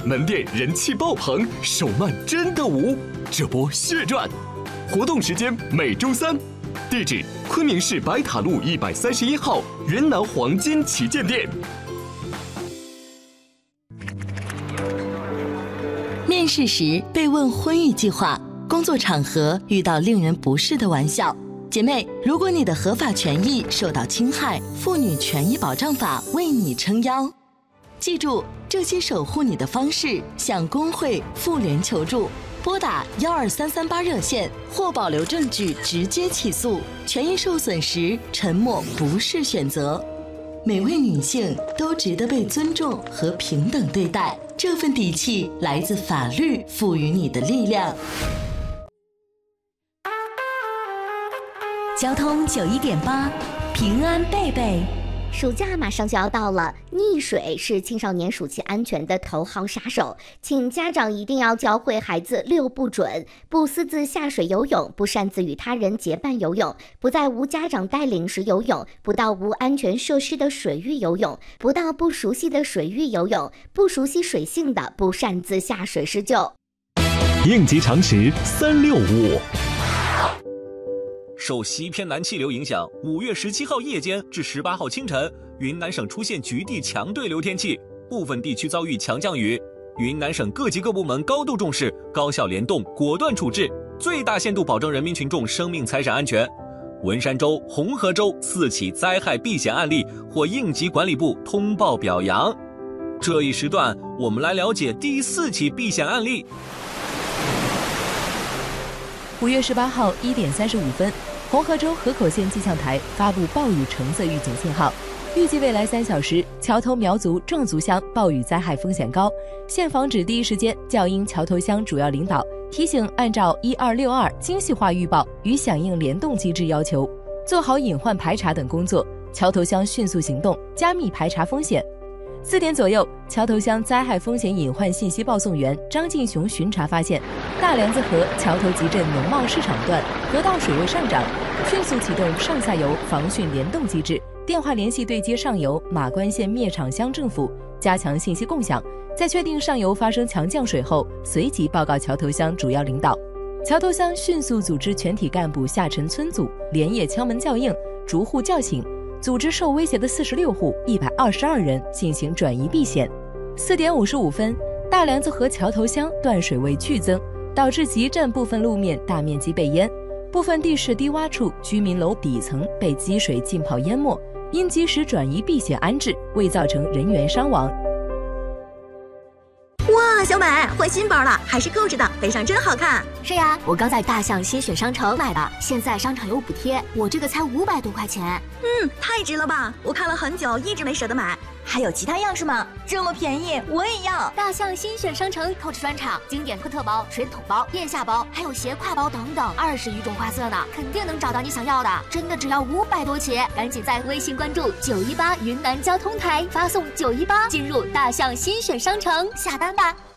门店人气爆棚，手慢真的无。这波血赚！活动时间每周三，地址昆明市白塔路131号云南黄金旗舰店。 面试时被问婚育计划，工作场合遇到令人不适的玩笑。姐妹，如果你的合法权益受到侵害，妇女权益保障法为你撑腰。记住这些守护你的方式，向工会、妇联求助，拨打12338热线或保留证据直接起诉。权益受损时，沉默不是选择。每位女性都值得被尊重和平等对待，这份底气来自法律赋予你的力量。 交通91.8，平安贝贝。 暑假马上就要到了，溺水是青少年暑期安全的头号杀手，请家长一定要教会孩子6不准：不私自下水游泳，不擅自与他人结伴游泳，不在无家长带领时游泳，不到无安全设施的水域游泳，不到不熟悉的水域游泳，不熟悉水性的不擅自下水施救。 应急常识365。 受西偏南气流影响，5月17号夜间至18号清晨，云南省出现局地强对流天气，部分地区遭遇强降雨。云南省各级各部门高度重视，高效联动，果断处置，最大限度保证人民群众生命财产安全。文山州、红河州4起灾害避险案例获应急管理部通报表扬。这一时段，我们来了解第4起避险案例。 5月18号1点35分，红河州河口县气象台发布暴雨橙色预警信号，预计未来3小时，桥头苗族、壮族乡暴雨灾害风险高，现防止第一时间教英桥头乡主要领导提醒，按照1262精细化预报与响应联动机制要求，做好隐患排查等工作，桥头乡迅速行动，加密排查风险。4点左右，桥头乡灾害风险隐患信息报送员张进雄巡查发现，大梁子河桥头集镇农贸市场段河道水位上涨，迅速启动上下游防汛联动机制，电话联系对接上游马关县灭场乡政府，加强信息共享，在确定上游发生强降水后，随即报告桥头乡主要领导。桥头乡迅速组织全体干部下沉村组，连夜敲门叫应，逐户叫醒，组织受威胁的46户122人进行转移避险。4点55分，大梁子河桥头乡断水位剧增，导致集镇部分路面大面积被淹，部分地势低洼处居民楼底层被积水浸泡淹没，因及时转移避险安置，未造成人员伤亡。 哇，小美换新包了，还是购置的，背上真好看。 是呀，我刚在大象新选商城买的，现在商场有补贴，我这个才500多块钱。 太值了吧！我看了很久，一直没舍得买。 还有其他样式吗？这么便宜，我也要！ 大象新选商城购置专场，经典特包、水桶包、腋下包，还有斜挎包等等，20余种花色呢，肯定能找到你想要的。真的只要500多起，赶紧在微信关注918云南交通台，发送918进入大象新选商城下单吧。